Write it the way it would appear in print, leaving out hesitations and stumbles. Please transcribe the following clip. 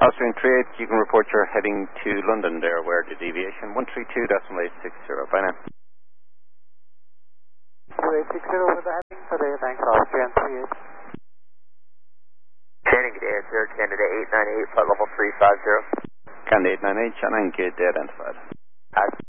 Austrian 38, you can report you're heading to London there, where the deviation 132.860. Bye now. 2860 for the heading today, thanks Austrian 38. Channing, good day, sir. Canada 898, flight level 350. Canada 898, Channing, good day, identified.